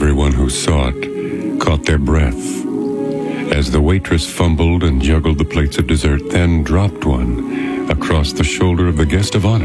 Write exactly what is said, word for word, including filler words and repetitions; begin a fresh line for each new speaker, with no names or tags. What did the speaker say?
Everyone who saw it caught their breath as the waitress fumbled and juggled the plates of dessert, then dropped one across the shoulder of the guest of honor.